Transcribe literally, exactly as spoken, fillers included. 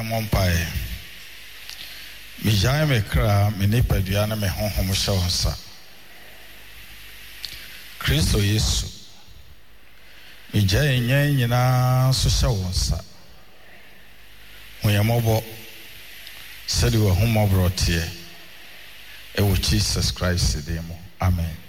Mompai. Mijai me kra me nipadua na me honhom hye wonsa. Kristo Yesu. Mijai nyen nyina so hye wonsa. Hoyamobo sedi wa humobrotie. E wo Jesus Christ demo. Amen.